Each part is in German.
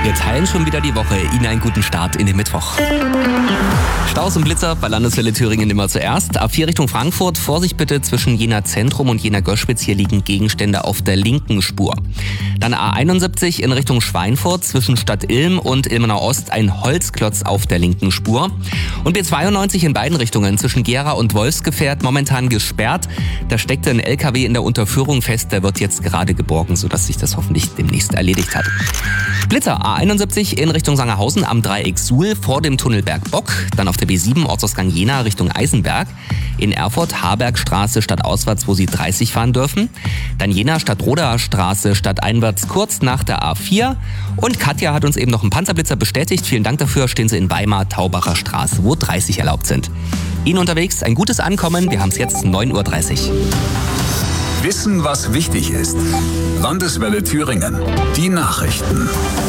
Wir teilen schon wieder die Woche. Ihnen einen guten Start in den Mittwoch. Staus und Blitzer bei Landeswelle Thüringen immer zuerst. A4 Richtung Frankfurt. Vorsicht bitte zwischen Jena Zentrum und Jena Göschwitz. Hier liegen Gegenstände auf der linken Spur. Dann A71 in Richtung Schweinfurt zwischen Stadt Ilm und Ilmenau Ost. Ein Holzklotz auf der linken Spur. Und B92 in beiden Richtungen zwischen Gera und Wolfsgefährt momentan gesperrt. Da steckte ein LKW in der Unterführung fest. Der wird jetzt gerade geborgen, sodass sich das hoffentlich demnächst erledigt hat. Blitzer A71 in Richtung Sangerhausen am Dreieck Suhl vor dem Tunnel Bergbock. Dann auf der B7 Ortsausgang Jena Richtung Eisenberg. In Erfurt Harbergstraße stadtauswärts, wo Sie 30 fahren dürfen. Dann Jena Stadtrodaer Straße stadteinwärts kurz nach der A4. Und Katja hat uns eben noch einen Panzerblitzer bestätigt. Vielen Dank dafür. Stehen Sie in Weimar Taubacher Straße, wo 30 erlaubt sind. Ihnen unterwegs ein gutes Ankommen. Wir haben es jetzt 9:30 Uhr. Wissen, was wichtig ist. Landeswelle Thüringen. Die Nachrichten.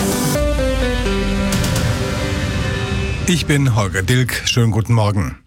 Ich bin Holger Dilk. Schönen guten Morgen.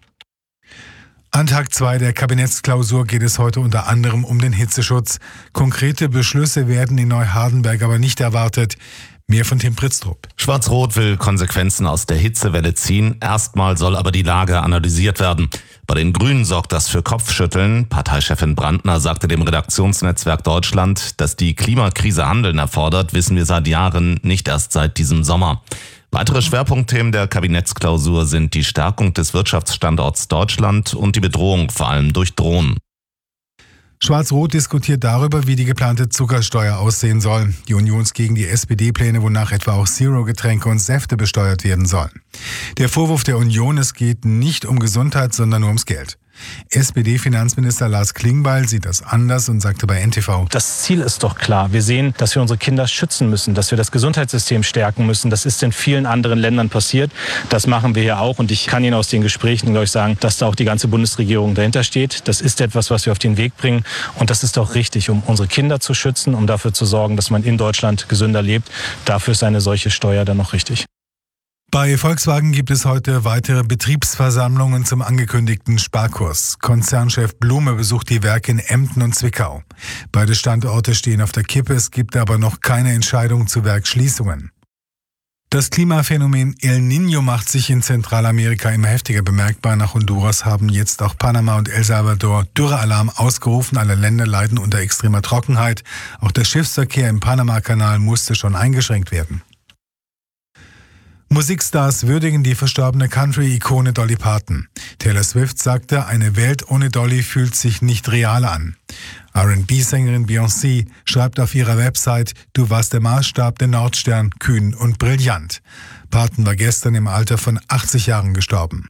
An Tag 2 der Kabinettsklausur geht es heute unter anderem um den Hitzeschutz. Konkrete Beschlüsse werden in Neuhardenberg aber nicht erwartet. Mehr von Tim Pritztrup. Schwarz-Rot will Konsequenzen aus der Hitzewelle ziehen. Erstmal soll aber die Lage analysiert werden. Bei den Grünen sorgt das für Kopfschütteln. Parteichefin Brandner sagte dem Redaktionsnetzwerk Deutschland, dass die Klimakrise Handeln erfordert, wissen wir seit Jahren, nicht erst seit diesem Sommer. Weitere Schwerpunktthemen der Kabinettsklausur sind die Stärkung des Wirtschaftsstandorts Deutschland und die Bedrohung vor allem durch Drohnen. Schwarz-Rot diskutiert darüber, wie die geplante Zuckersteuer aussehen soll. Die Union ist gegen die SPD-Pläne, wonach etwa auch Zero-Getränke und Säfte besteuert werden sollen. Der Vorwurf der Union, es geht nicht um Gesundheit, sondern nur ums Geld. SPD-Finanzminister Lars Klingbeil sieht das anders und sagte bei NTV: Das Ziel ist doch klar. Wir sehen, dass wir unsere Kinder schützen müssen, dass wir das Gesundheitssystem stärken müssen. Das ist in vielen anderen Ländern passiert. Das machen wir ja auch. Und ich kann Ihnen aus den Gesprächen, glaube ich, sagen, dass da auch die ganze Bundesregierung dahinter steht. Das ist etwas, was wir auf den Weg bringen. Und das ist auch richtig, um unsere Kinder zu schützen, um dafür zu sorgen, dass man in Deutschland gesünder lebt. Dafür ist eine solche Steuer dann noch richtig. Bei Volkswagen gibt es heute weitere Betriebsversammlungen zum angekündigten Sparkurs. Konzernchef Blume besucht die Werke in Emden und Zwickau. Beide Standorte stehen auf der Kippe, es gibt aber noch keine Entscheidung zu Werksschließungen. Das Klimaphänomen El Niño macht sich in Zentralamerika immer heftiger bemerkbar. Nach Honduras haben jetzt auch Panama und El Salvador Dürrealarm ausgerufen. Alle Länder leiden unter extremer Trockenheit. Auch der Schiffsverkehr im Panama-Kanal musste schon eingeschränkt werden. Musikstars würdigen die verstorbene Country-Ikone Dolly Parton. Taylor Swift sagte, eine Welt ohne Dolly fühlt sich nicht real an. R&B-Sängerin Beyoncé schreibt auf ihrer Website, du warst der Maßstab, der Nordstern, kühn und brillant. Parton war gestern im Alter von 80 Jahren gestorben.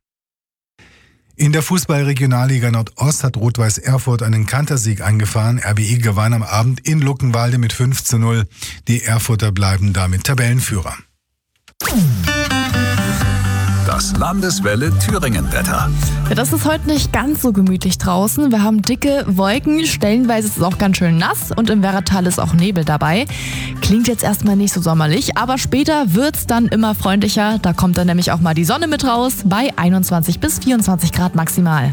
In der Fußball-Regionalliga Nordost hat Rot-Weiß Erfurt einen Kantersieg eingefahren. RWE gewann am Abend in Luckenwalde mit 5:0. Die Erfurter bleiben damit Tabellenführer. Das Landeswelle Thüringen-Wetter. Ja, das ist heute nicht ganz so gemütlich draußen. Wir haben dicke Wolken, stellenweise ist es auch ganz schön nass und im Werratal ist auch Nebel dabei. Klingt jetzt erstmal nicht so sommerlich, aber später wird's dann immer freundlicher. Da kommt dann nämlich auch mal die Sonne mit raus, bei 21 bis 24 Grad maximal.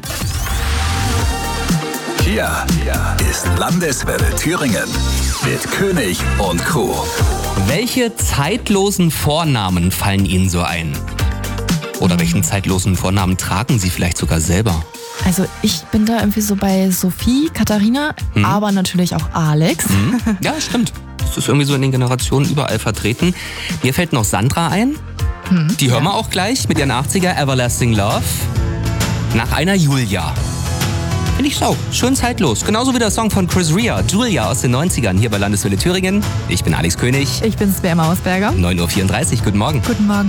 Hier ist Landeswelle Thüringen mit König und Co. Welche zeitlosen Vornamen fallen Ihnen so ein? Oder welchen zeitlosen Vornamen tragen Sie vielleicht sogar selber? Also ich bin da irgendwie so bei Sophie, Katharina, aber natürlich auch Alex. Ja, stimmt. Das ist irgendwie so in den Generationen überall vertreten. Mir fällt noch Sandra ein. Die hören wir auch gleich mit ihren 80er Everlasting Love. Nach einer Julia. Finde ich so. Schön zeitlos. Genauso wie der Song von Chris Rea, Julia aus den 90ern, hier bei Landeswelle Thüringen. Ich bin Alex König. Ich bin Svea Mausberger. 9:34 Uhr. Guten Morgen. Guten Morgen.